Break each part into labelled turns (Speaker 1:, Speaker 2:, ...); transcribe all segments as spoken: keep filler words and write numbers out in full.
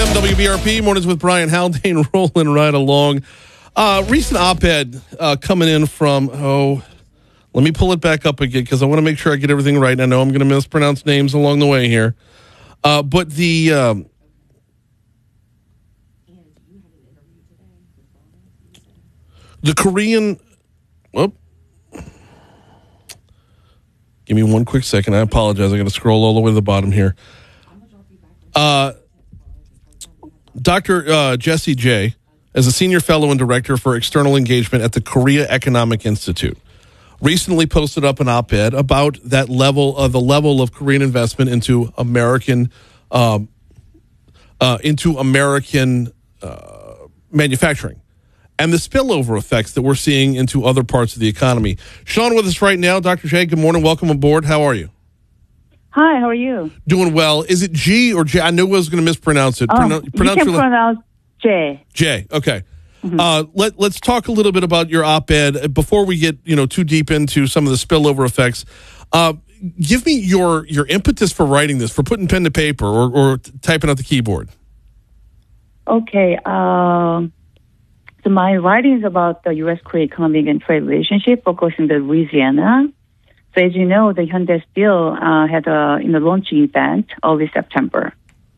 Speaker 1: one W B R P, Mornings with Brian Haldane, rolling right along. Uh, recent op-ed uh, coming in from, oh, let me pull it back up again because I want to make sure I get everything right. I know I'm going to mispronounce names along the way here. Uh, but the... Um, the Korean... Whoop. Give me one quick second. I apologize. I got to scroll all the way to the bottom here. Uh, Doctor Uh, Jesse Jay is a senior fellow and director for external engagement at the Korea Economic Institute. Recently posted up an op-ed about that level of the level of Korean investment into American um, uh, into American uh, manufacturing and the spillover effects that we're seeing into other parts of the economy. Sean with us right now. Doctor Jay, good morning. Welcome aboard. How are you?
Speaker 2: Hi, how are you?
Speaker 1: Doing well. Is it G or J? I knew I was going to mispronounce it.
Speaker 2: Oh,
Speaker 1: Pronoun-
Speaker 2: you
Speaker 1: pronounce
Speaker 2: can
Speaker 1: your
Speaker 2: pronounce J.
Speaker 1: J. Okay.
Speaker 2: Mm-hmm.
Speaker 1: Uh, let, let's talk a little bit about your op-ed before we get you know too deep into some of the spillover effects. Uh, give me your your impetus for writing this, for putting pen to paper or, or typing out the keyboard.
Speaker 2: Okay. Um, so my writing is about the U S Korea economic and trade relationship, focusing on Louisiana. So as you know, the Hyundai Steel uh, had a you know, launching event early September.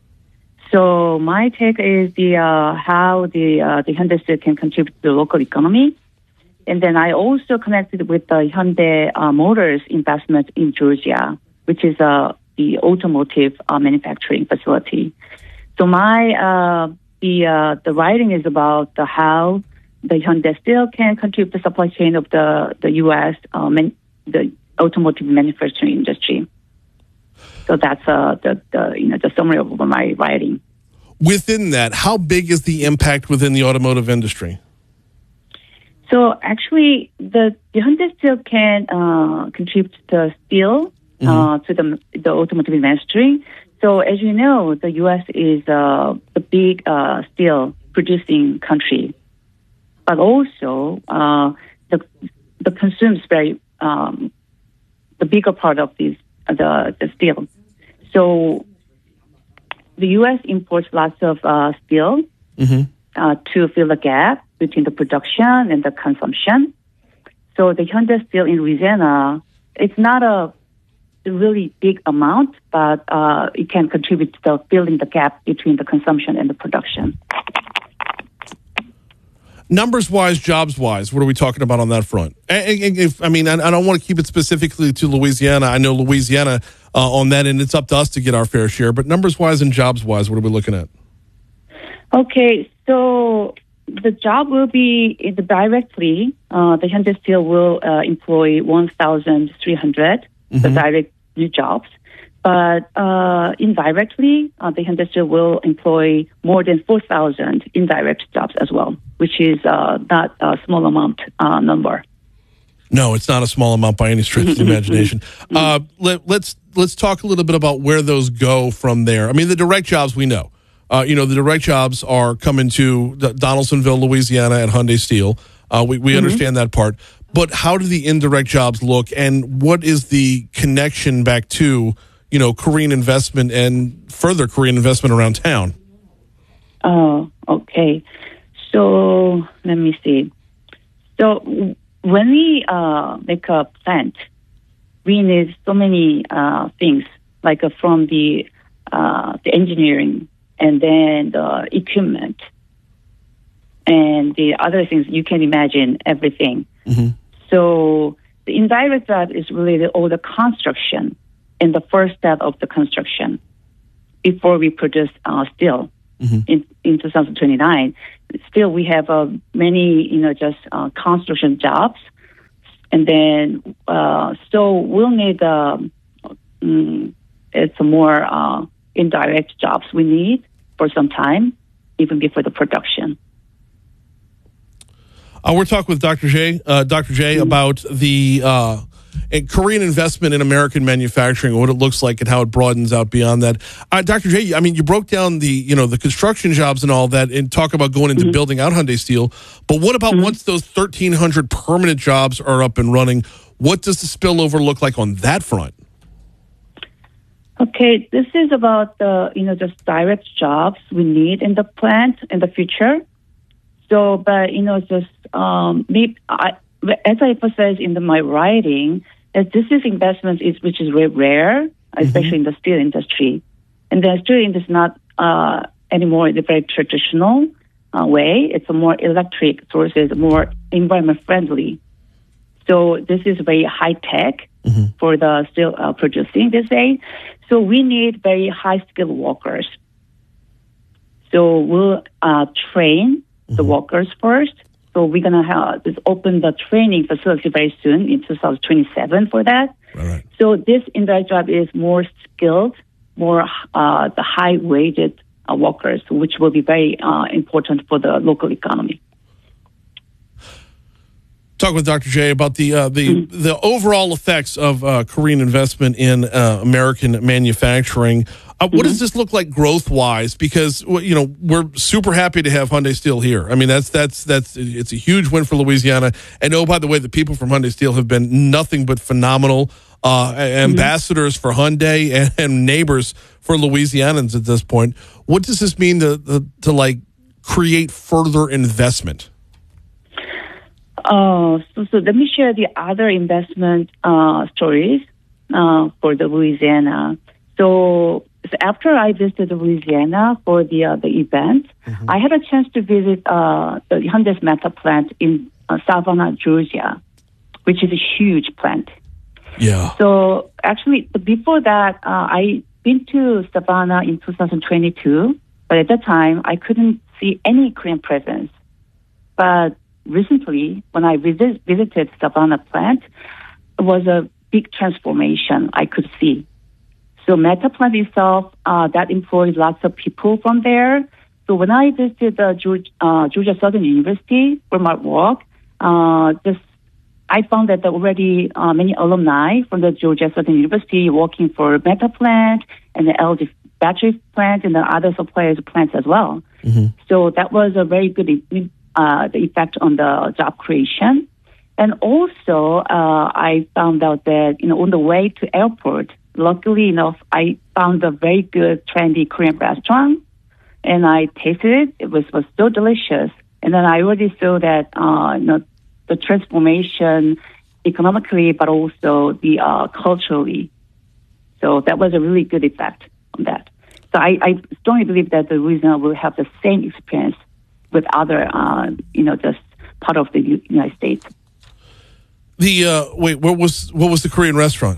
Speaker 2: So my take is the uh, how the uh, the Hyundai Steel can contribute to the local economy, and then I also connected with the Hyundai uh, Motors investment in Georgia, which is uh, the automotive uh, manufacturing facility. So my uh, the uh, the writing is about the how the Hyundai Steel can contribute to the supply chain of the the U S uh, man, the automotive manufacturing industry. So that's uh, the, the you know the summary of my writing.
Speaker 1: Within that, how big is the impact within the automotive industry?
Speaker 2: So actually, the, the Hyundai Steel can uh, contribute the steel mm-hmm. uh, to the the automotive industry. So as you know, the U S is uh, the big uh, steel producing country, but also uh, the the consumes very um, the bigger part of this the the steel. So the U S imports lots of uh, steel mm-hmm. uh, to fill the gap between the production and the consumption. So the Hyundai Steel in Louisiana, it's not a really big amount, but uh, it can contribute to the filling the gap between the consumption and the production.
Speaker 1: Numbers-wise, jobs-wise, what are we talking about on that front? And if, I mean, I don't want to keep it specifically to Louisiana. I know Louisiana uh, on that end, it's up to us to get our fair share. But numbers-wise and jobs-wise, what are we looking at? Okay,
Speaker 2: so the job will be directly, uh, the Hyundai Steel will uh, employ one thousand three hundred mm-hmm. the direct new jobs. But uh, indirectly, uh, the Hyundai Steel will employ more than four thousand indirect jobs as well, which is uh, not a small amount uh, number.
Speaker 1: No, it's not a small amount by any stretch of the imagination. Uh, let, let's let's talk a little bit about where those go from there. I mean, the direct jobs we know. Uh, you know, the direct jobs are coming to Donaldsonville, Louisiana at Hyundai Steel. Uh, we we mm-hmm. understand that part. But how do the indirect jobs look, and what is the connection back to you know, Korean investment and further Korean investment around town?
Speaker 2: Oh, okay. So let me see. So when we uh, make a plant, we need so many uh, things, like uh, from the uh, the engineering and then the equipment and the other things. You can imagine everything. Mm-hmm. So the indirect job is related all the construction. In the first step of the construction, before we produce uh, steel mm-hmm. in, in two thousand twenty-nine, still we have uh, many, you know, just uh, construction jobs. And then, uh, so we'll need, uh, um, it's more uh, indirect jobs we need for some time, even before the production.
Speaker 1: Uh, we're talking with Doctor Jay, uh, Doctor Jay mm-hmm. about the uh, Korean investment in American manufacturing, what it looks like, and how it broadens out beyond that. Uh, Doctor Jay, I mean, you broke down the you know the construction jobs and all that, and talk about going into mm-hmm. building out Hyundai Steel. But what about mm-hmm. once those thirteen hundred permanent jobs are up and running? What does the spillover look like on that front?
Speaker 2: Okay, this is about the, you know, just direct jobs we need in the plant in the future. So, but, you know, just, um, maybe, I, as I emphasize in the, my writing, that this is investment is, which is very rare, especially mm-hmm. in the steel industry. And the steel industry is not, uh, anymore the very traditional uh, way. It's a more electric sources, more environment friendly. So this is very high tech mm-hmm. for the steel uh, producing, they say. So we need very high skilled workers. So we'll uh, train mm-hmm. the workers first. So we're going to have this open the training facility very soon in two thousand twenty-seven for that.
Speaker 1: Right.
Speaker 2: So this indirect job is more skilled, more uh, the high weighted uh, workers, which will be very uh, important for the local economy.
Speaker 1: Talk with Doctor J about the uh, the mm-hmm. the overall effects of uh, Korean investment in uh, American manufacturing. Uh, what mm-hmm. does this look like growth wise? Because you know we're super happy to have Hyundai Steel here. I mean that's that's that's it's a huge win for Louisiana. And oh, by the way, the people from Hyundai Steel have been nothing but phenomenal uh, ambassadors mm-hmm. for Hyundai and, and neighbors for Louisianans at this point. What does this mean to to, to like create further investment?
Speaker 2: Uh, so, so let me share the other investment uh, stories uh, for the Louisiana. So, so after I visited Louisiana for the uh, the event, mm-hmm. I had a chance to visit uh, the Hyundai's Meta plant in uh, Savannah, Georgia, which is a huge plant.
Speaker 1: Yeah.
Speaker 2: So actually, before that, uh, I been to Savannah in two thousand twenty-two, but at that time I couldn't see any Korean presence. But recently, when I visit, visited Savannah plant, it was a big transformation I could see. So Meta plant itself, uh, that employs lots of people from there. So when I visited the Georgia, uh, Georgia Southern University for my work, uh, this, I found that there were already uh, many alumni from the Georgia Southern University working for Meta plant and the L G battery plant and the other suppliers plants as well. Mm-hmm. So that was a very good Uh, the effect on the job creation. And also, uh, I found out that, you know, on the way to airport, luckily enough, I found a very good, trendy Korean restaurant. And I tasted it. It was, was so delicious. And then I already saw that, uh, you know, the transformation economically, but also the uh, culturally. So that was a really good effect on that. So I, I strongly believe that the Louisiana will have the same experience with other, uh, you know, just part of the United States.
Speaker 1: The uh, wait, what was what was the Korean restaurant?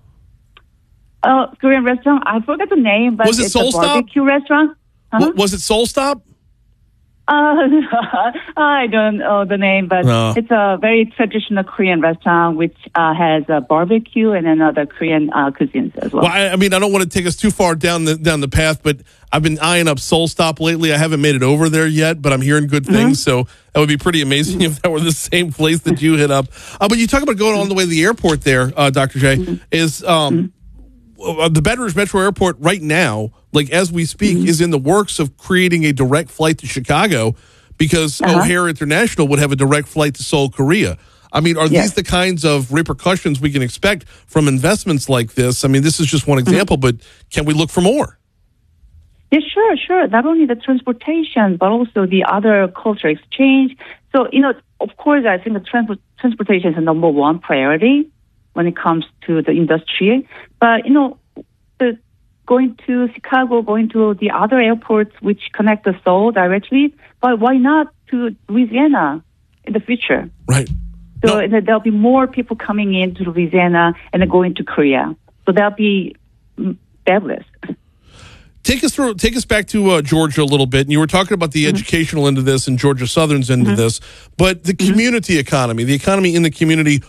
Speaker 2: Uh, Korean restaurant. I forgot the name, but
Speaker 1: was it
Speaker 2: it's
Speaker 1: Soul
Speaker 2: a
Speaker 1: Stop?
Speaker 2: Barbecue restaurant. Uh-huh.
Speaker 1: Was it Soul Stop?
Speaker 2: Uh, I don't know the name, but no. It's a very traditional Korean restaurant which uh, has a barbecue and another Korean uh, cuisines as well.
Speaker 1: Well, I, I mean, I don't want to take us too far down the down the path, but I've been eyeing up Soul Stop lately. I haven't made it over there yet, but I'm hearing good things, mm-hmm. so that would be pretty amazing mm-hmm. if that were the same place that you hit up. Uh, but you talk about going all the way to the airport there, uh, Doctor J, mm-hmm. is um, mm-hmm. the Baton Rouge Metro Airport right now, like as we speak, mm-hmm. is in the works of creating a direct flight to Chicago because uh-huh. O'Hare International would have a direct flight to Seoul, Korea. I mean, are yes. these the kinds of repercussions we can expect from investments like this? I mean, this is just one example, mm-hmm. but can we look for more?
Speaker 2: Yeah, sure, sure. Not only the transportation, but also the other culture exchange. So, you know, of course, I think the trans- transportation is the number one priority when it comes to the industry. But, you know, the going to Chicago, going to the other airports which connect the Seoul directly, but why not to Louisiana in the future?
Speaker 1: Right.
Speaker 2: So
Speaker 1: no.
Speaker 2: there'll be more people coming into Louisiana and then going to Korea. So that'll be fabulous.
Speaker 1: Take us through. Take us back to uh, Georgia a little bit. And you were talking about the mm-hmm. educational end of this and Georgia Southern's end mm-hmm. of this, but the community mm-hmm. economy, the economy in the community.